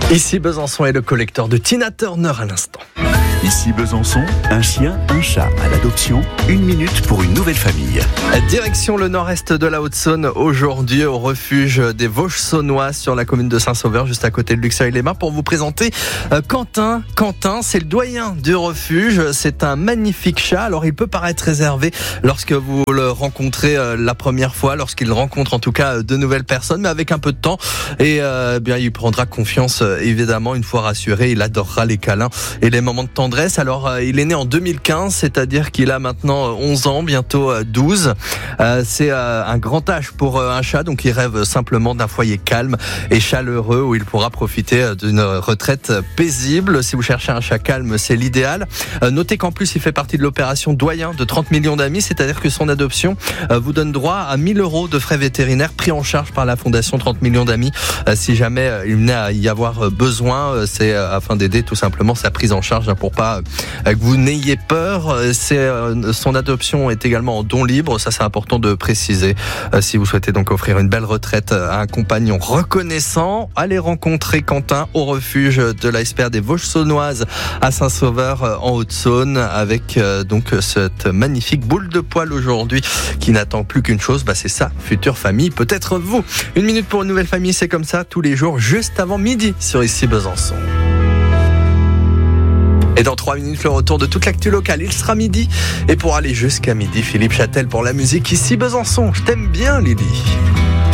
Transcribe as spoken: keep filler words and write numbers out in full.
Ici Besançon est le collecteur de Tina Turner à l'instant. Ici Besançon, un chien, un chat à l'adoption, une minute pour une nouvelle famille. Direction le nord-est de la Haute-Saône, aujourd'hui au refuge des Vosges-Saônois sur la commune de Saint-Sauveur, juste à côté de Luxeuil-les-Bains, pour vous présenter euh, Quentin. Quentin, c'est le doyen du refuge, c'est un magnifique chat. Alors il peut paraître réservé lorsque vous le rencontrez euh, la première fois, lorsqu'il rencontre en tout cas de nouvelles personnes, mais avec un peu de temps, et euh, bien il prendra confiance euh, évidemment une fois rassuré, il adorera les câlins et les moments de tendresse. Alors euh, il est né en deux mille quinze, c'est-à-dire qu'il a maintenant onze ans, bientôt euh, douze. Euh, c'est euh, un grand âge pour euh, un chat, donc il rêve simplement d'un foyer calme et chaleureux où il pourra profiter euh, d'une retraite paisible. Si vous cherchez un chat calme, c'est l'idéal. Euh, notez qu'en plus il fait partie de l'opération Doyen de trente millions d'amis, c'est-à-dire que son adoption euh, vous donne droit à mille euros de frais vétérinaires pris en charge par la fondation trente millions d'amis. Euh, si jamais euh, il venait à y avoir besoin, euh, c'est euh, afin d'aider tout simplement sa prise en charge, hein, pour pas que vous n'ayez peur. C'est, son adoption est également en don libre, ça c'est important de préciser. Si vous souhaitez donc offrir une belle retraite à un compagnon reconnaissant, allez rencontrer Quentin au refuge de la S P R des Vosges-Saônoises à Saint-Sauveur en Haute-Saône, avec donc cette magnifique boule de poil aujourd'hui qui n'attend plus qu'une chose, bah c'est sa future famille, peut-être vous. Une minute pour une nouvelle famille, c'est comme ça tous les jours juste avant midi sur Ici Besançon. Et dans trois minutes, le retour de toute l'actu locale. Il sera midi. Et pour aller jusqu'à midi, Philippe Châtel pour la musique Ici Besançon. Je t'aime bien, Lily.